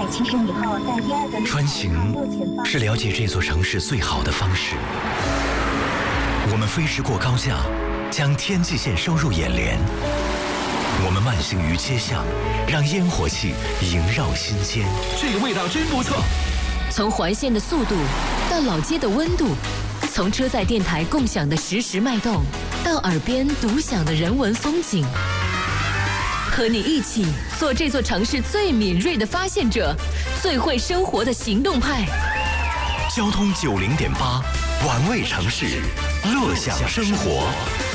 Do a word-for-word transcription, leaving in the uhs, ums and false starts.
骑乘以后，在第二个穿行是了解这座城市最好的方式。我们飞驰过高架，将天际线收入眼帘。我们慢行于街巷，让烟火气萦绕心间。 这个味道真不错。 从环线的速度到老街的温度，从车载电台共享的实时脉动，到耳边独享的人文风景。和你一起做这座城市最敏锐的发现者，最会生活的行动派。 交通九零点八，玩味城市，乐享生活。